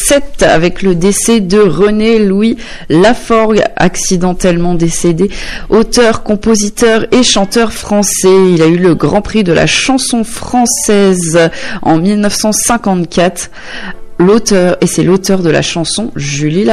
2007 avec le décès de René-Louis Laforgue, accidentellement décédé, auteur, compositeur et chanteur français. Il a eu le Grand Prix de la chanson française en 1954. C'est l'auteur de la chanson Julie